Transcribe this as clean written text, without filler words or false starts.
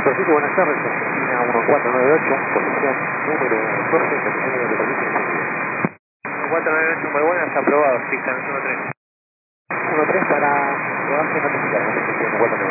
Francisco, buenas tardes. Argentina 1498, posición número 12, condiciones de permiso. 1498, muy buenas, aprobado, Pixel 13. 13 para rodaje notificado, posición 498.